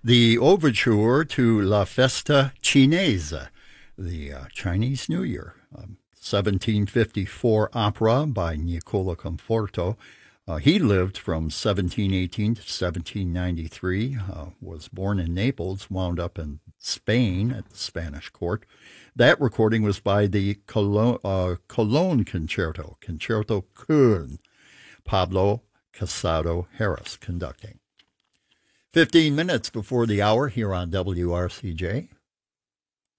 The overture to La Festa Cinese, the Chinese New Year, 1754 opera by Niccolo Conforto. He lived from 1718 to 1793, was born in Naples, wound up in Spain at the Spanish court. That recording was by the Cologne Concerto, Concerto Köln, Pablo Casado Harris conducting. 15 minutes before the hour here on WRCJ.